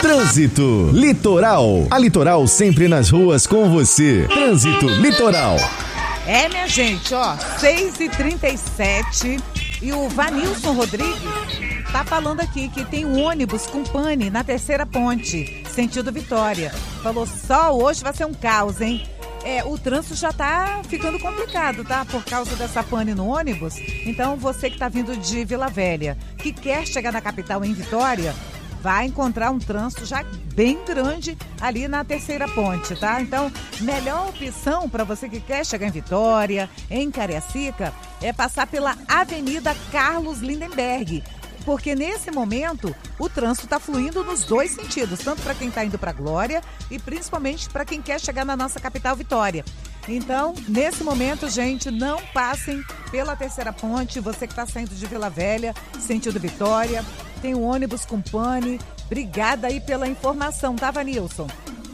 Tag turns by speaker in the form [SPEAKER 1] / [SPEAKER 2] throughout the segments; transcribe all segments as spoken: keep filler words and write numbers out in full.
[SPEAKER 1] Trânsito Litoral. A Litoral sempre nas ruas com você. Trânsito Litoral.
[SPEAKER 2] É, minha gente, ó, seis e trinta e sete e o Vanilson Rodrigues tá falando aqui que tem um ônibus com pane na terceira ponte, sentido Vitória. Falou, só hoje vai ser um caos, hein? É, o trânsito já tá ficando complicado, tá? Por causa dessa pane no ônibus. Então, você que tá vindo de Vila Velha, que quer chegar na capital em Vitória, vai encontrar um trânsito já bem grande ali na terceira ponte, tá? Então, melhor opção para você que quer chegar em Vitória, em Cariacica, é passar pela Avenida Carlos Lindenberg. Porque nesse momento o trânsito está fluindo nos dois sentidos, tanto para quem está indo para Glória e principalmente para quem quer chegar na nossa capital Vitória. Então, nesse momento, gente, não passem pela terceira ponte. Você que está saindo de Vila Velha, sentido Vitória, tem um ônibus com pane. Obrigada aí pela informação, tá, Vanilson?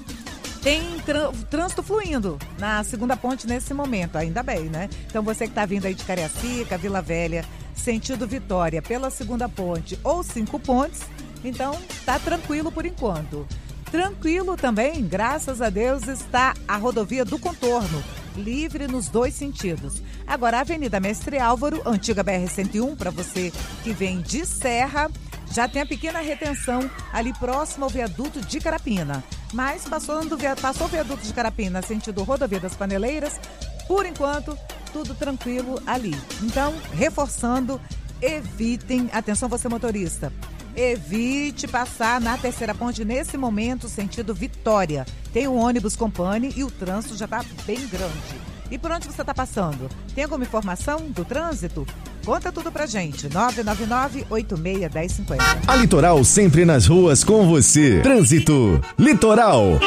[SPEAKER 2] Tem trâ- trânsito fluindo na segunda ponte nesse momento, ainda bem, né? Então você que está vindo aí de Cariacica, Vila Velha, sentido Vitória, pela segunda ponte ou cinco pontes, então tá tranquilo por enquanto. Tranquilo também, graças a Deus, está a rodovia do Contorno, livre nos dois sentidos. Agora a Avenida Mestre Álvaro, antiga B R cento e um, para você que vem de Serra, já tem a pequena retenção ali próximo ao viaduto de Carapina. Mas passando, passou o viaduto de Carapina, sentido rodovia das Paneleiras, por enquanto, tudo tranquilo ali. Então, reforçando, evitem, atenção você motorista, evite passar na terceira ponte nesse momento, sentido Vitória. Tem um ônibus com pane e o trânsito já está bem grande. E por onde você está passando? Tem alguma informação do trânsito? Conta tudo pra gente, nove nove nove, oito seis, um zero cinco zero.
[SPEAKER 1] A Litoral sempre nas ruas com você. Trânsito Litoral.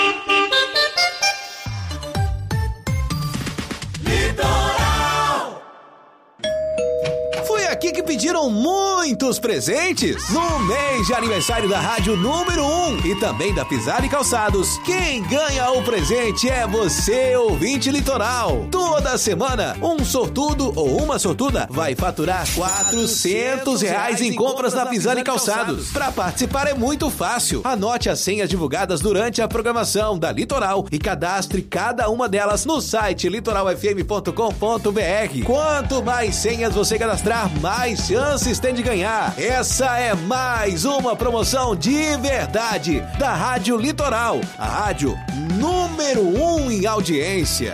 [SPEAKER 3] Aqui que pediram muitos presentes no mês de aniversário da Rádio Número um e também da Pisar e Calçados. Quem ganha o presente é você, ouvinte Litoral. Toda semana, um sortudo ou uma sortuda vai faturar quatrocentos reais em compras na Pisar e Calçados. Para participar é muito fácil. Anote as senhas divulgadas durante a programação da Litoral e cadastre cada uma delas no site litoral f m ponto com ponto b r. Quanto mais senhas você cadastrar, mais chances tem de ganhar. Essa é mais uma promoção de verdade da Rádio Litoral, a rádio número um em audiência.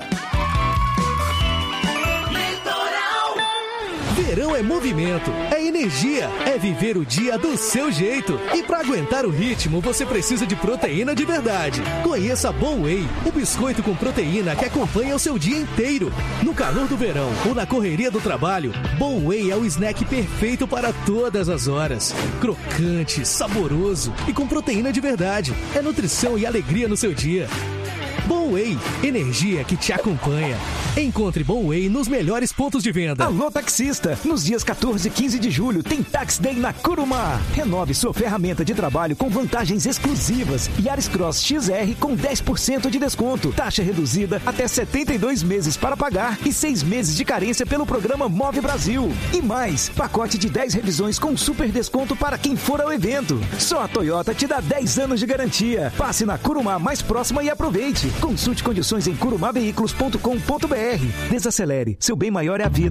[SPEAKER 4] Verão é movimento, é energia, é viver o dia do seu jeito. E para aguentar o ritmo, você precisa de proteína de verdade. Conheça a Bom Whey, o biscoito com proteína que acompanha o seu dia inteiro. No calor do verão ou na correria do trabalho, Bom Whey é o snack perfeito para todas as horas. Crocante, saboroso e com proteína de verdade. É nutrição e alegria no seu dia. Bom Whey, energia que te acompanha. Encontre Bom Whey nos melhores pontos de venda.
[SPEAKER 5] Alô, taxista! Nos dias quatorze e quinze de julho tem Tax Day na Curumá. Renove sua ferramenta de trabalho com vantagens exclusivas. Yaris Cross X R com dez por cento de desconto. Taxa reduzida até setenta e dois meses para pagar e seis meses de carência pelo programa Move Brasil. E mais, pacote de dez revisões com super desconto para quem for ao evento. Só a Toyota te dá dez anos de garantia. Passe na Curumá mais próxima e aproveite. Consulte condições em curumá veículos ponto com ponto b r. Desacelere, seu bem maior é a vida.